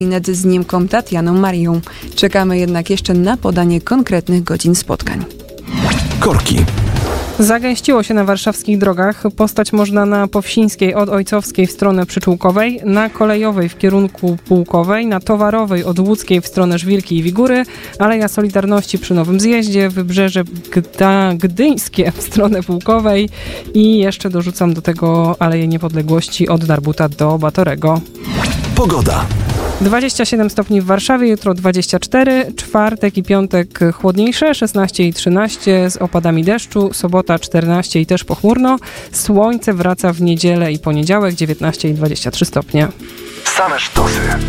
z Niemką Tatianą Marią. Czekamy jednak jeszcze na podanie konkretnych godzin spotkań. Korki. Zagęściło się na warszawskich drogach. Postać można na Powsińskiej od Ojcowskiej w stronę Przyczółkowej, na Kolejowej w kierunku Pułkowej, na Towarowej od Łódzkiej w stronę Żwirki i Wigury, Aleja Solidarności przy Nowym Zjeździe, Wybrzeże Gdyńskie w stronę Pułkowej i jeszcze dorzucam do tego Aleję Niepodległości od Darbuta do Batorego. Pogoda. 27 stopni w Warszawie, jutro 24, czwartek i piątek chłodniejsze, 16 i 13 z opadami deszczu, sobota 14 i też pochmurno, słońce wraca w niedzielę i poniedziałek, 19 i 23 stopnie. Same sztosy.